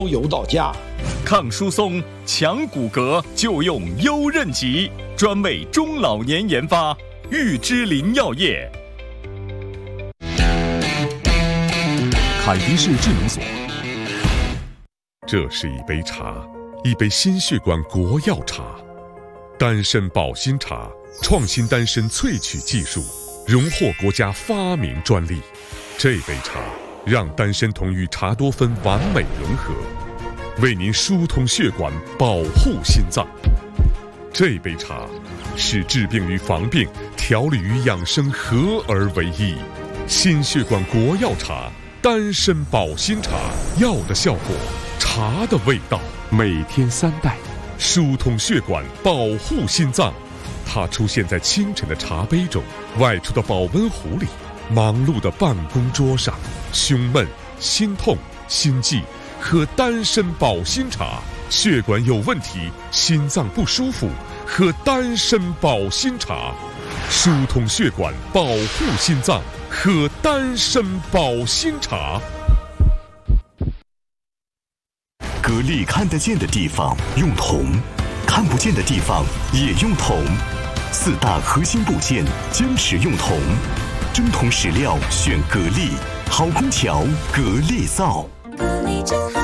油到家。 抗疏松、强骨骼就用优韧吉，专为中老年研发，玉芝林药业。 凯迪士智能锁。 这是一杯茶，一杯心血管国药茶，丹参保心茶，创新丹参萃取技术，荣获国家发明专利。这杯茶让丹参酮与茶多酚完美融合，为您疏通血管，保护心脏。这杯茶使治病与防病、调理与养生合而为一。心血管国药茶，丹参保心茶，药的效果，茶的味道。每天3袋，疏通血管，保护心脏。它出现在清晨的茶杯中，外出的保温壶里，忙碌的办公桌上。胸闷、心痛、心悸，喝丹参保心茶；血管有问题、心脏不舒服，喝丹参保心茶。疏通血管，保护心脏，喝丹参保心茶。 格力看得见的地方用铜，看不见的地方也用铜。4大核心部件坚持用铜，真铜实料选格力，好空调格力造。 格力真好。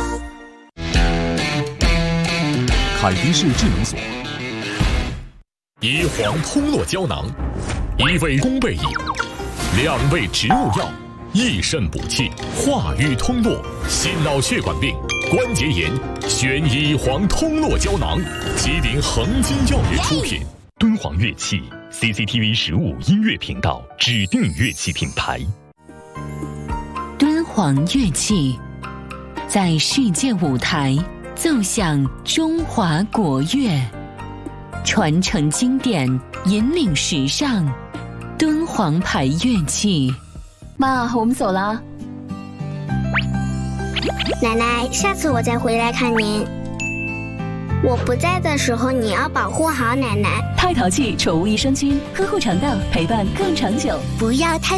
凯迪士智能锁。 乙黄通络胶囊，1味宫贝饮，2味植物药，益肾补气，化瘀通络，心脑血管病、关节炎，选乙黄通络胶囊，吉林恒金药业出品。敦煌乐器 CCTV 15音乐频道指定乐器品牌。 敦煌乐器在世界舞台奏响中华国乐，传承经典，引领时尚。敦煌牌乐器。 妈，我们走了。 奶奶，下次我再回来看您。我不在的时候，你要保护好奶奶。 太淘气，宠物益生菌，呵护肠道，陪伴更长久。 不要太